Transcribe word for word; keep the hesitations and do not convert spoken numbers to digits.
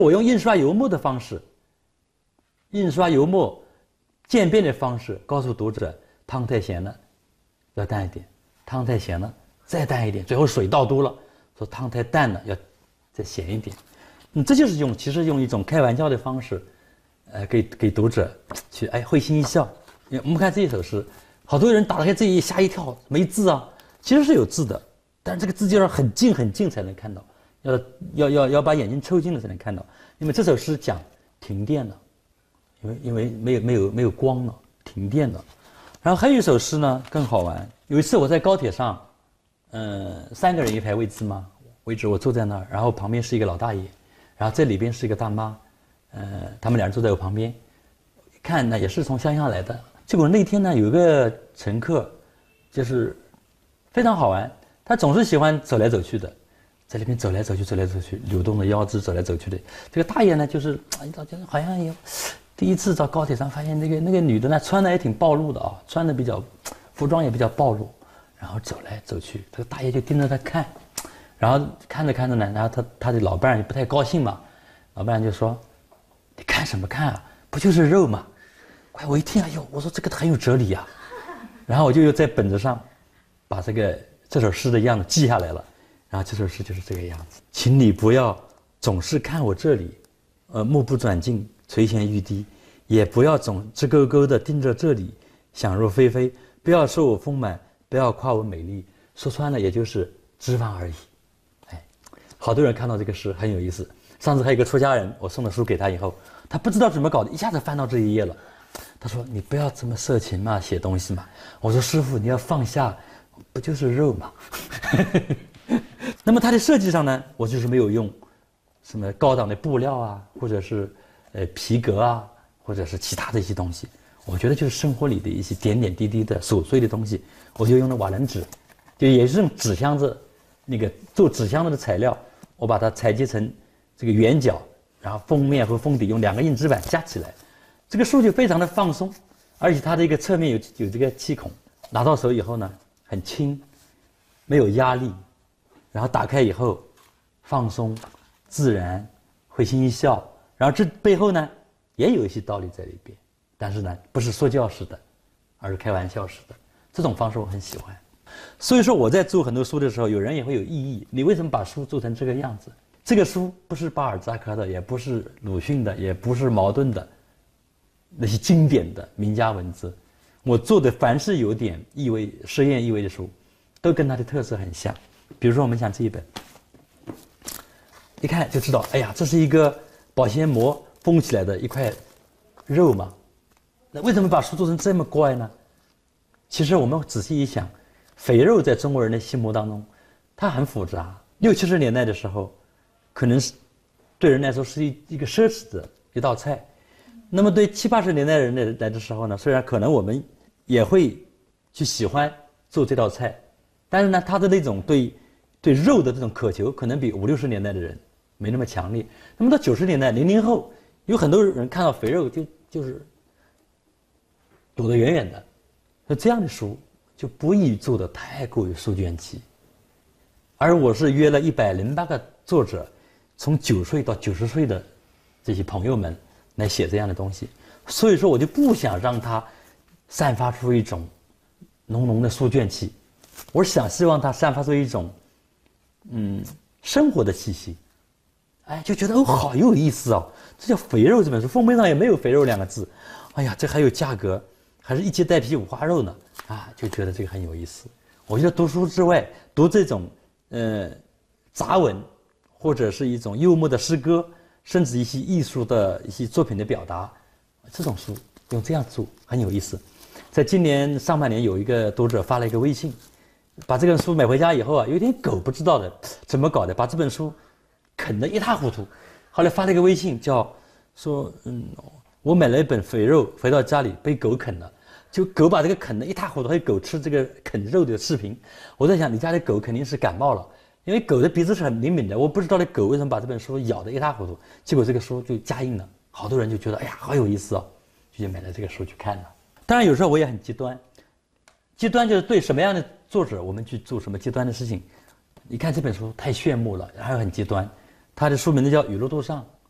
我用印刷油墨的方式，印刷油墨渐变的方式，告诉读者汤太咸了，要淡一点；汤太咸了，再淡一点；最后水倒多了，说汤太淡了，要再咸一点。嗯，这就是用其实用一种开玩笑的方式，呃，给给读者去哎会心一笑。我们看这一首诗，好多人打开这一页吓一跳，没字啊，其实是有字的，但是这个字就要很近很近才能看到，要要要要把眼睛抽近了才能看到。因为这首诗讲停电了，因为因为没有没有没有光了，停电了。然后还有一首诗呢更好玩，有一次我在高铁上，呃，三个人一排位置嘛，位置我坐在那儿，然后旁边是一个老大爷。然后这里边是一个大妈，呃，他们俩人坐在我旁边，看呢也是从乡下来的。结果那天呢，有一个乘客，就是非常好玩，他总是喜欢走来走去的，在那边走来走去，走来走去，扭动的腰肢走来走去的。这个大爷呢，就是哎，就是好像有第一次到高铁上发现那个那个女的呢，穿的也挺暴露的啊，穿的比较，服装也比较暴露，然后走来走去，这个大爷就盯着她看。然后看着看着呢，然后他他的老伴也不太高兴嘛，老伴就说：“你看什么看啊？不就是肉吗？”快，我一听，哎呦，我说这个很有哲理啊。然后我就又在本子上把这个这首诗的样子记下来了。然后这首诗就是这个样子，请你不要总是看我这里，呃，目不转睛，垂涎欲滴，也不要总直勾勾的盯着这里，想入非非，不要说我丰满，不要夸我美丽，说穿了也就是脂肪而已。好多人看到这个诗很有意思。上次还有一个出家人，我送了书给他以后，他不知道怎么搞的，一下子翻到这一页了。他说：“你不要这么色情嘛，写东西嘛。”我说：“师父，你要放下，不就是肉嘛？”那么它的设计上呢，我就是没有用什么高档的布料啊，或者是呃皮革啊，或者是其他的一些东西。我觉得就是生活里的一些点点滴滴的琐碎的东西，我就用了瓦楞纸，就也是用纸箱子，那个做纸箱子的材料。我把它裁切成这个圆角，然后封面和封底用两个硬纸板夹起来，这个书就非常的放松，而且它的一个侧面有有这个气孔，拿到手以后呢很轻，没有压力，然后打开以后放松、自然、会心一笑，然后这背后呢也有一些道理在里边，但是呢不是说教式的，而是开玩笑式的，这种方式我很喜欢。所以说我在做很多书的时候，有人也会有异议，你为什么把书做成这个样子？这个书不是巴尔扎克的，也不是鲁迅的，也不是茅盾的那些经典的名家文字，我做的凡是有点意味、实验意味的书，都跟它的特色很像。比如说我们讲这一本，一看就知道，哎呀，这是一个保鲜膜封起来的一块肉嘛。那为什么把书做成这么怪呢？其实我们仔细一想，肥肉在中国人的心目当中，它很复杂。六七十年代的时候，可能是对人来说是一一个奢侈的一道菜。那么对七八十年代人来的时候呢，虽然可能我们也会去喜欢做这道菜，但是呢，他的那种对对肉的这种渴求，可能比五六十年代的人没那么强烈。那么到九十年代，零零后有很多人看到肥肉就就是躲得远远的。那这样的书就不宜做得太过于书卷气。而我是约了一百零八个作者，从九岁到九十岁的这些朋友们来写这样的东西，所以说我就不想让它散发出一种浓浓的书卷气，我想希望它散发出一种嗯生活的气息。哎，就觉得哦好有意思哦，这叫肥肉这本书，封面上也没有肥肉两个字，哎呀，这还有价格，还是一切带皮五花肉呢，啊，就觉得这个很有意思。我觉得读书之外，读这种呃杂文，或者是一种幽默的诗歌，甚至一些艺术的一些作品的表达，这种书用这样做很有意思。在今年上半年，有一个读者发了一个微信，把这本书买回家以后啊，有点狗不知道的怎么搞的，把这本书啃得一塌糊涂。后来发了一个微信，叫说嗯，我买了一本肥肉回到家里被狗啃了，就狗把这个啃得一塌糊涂，还有狗吃这个啃肉的视频。我在想，你家的狗肯定是感冒了，因为狗的鼻子是很灵敏的，我不知道那狗为什么把这本书咬得一塌糊涂，结果这个书就加印了，好多人就觉得哎呀好有意思哦，就买了这个书去看了。当然有时候我也很极端，极端就是对什么样的作者我们去做什么极端的事情。你看这本书太炫目了，还有很极端，它的书名字叫《雨露都上》，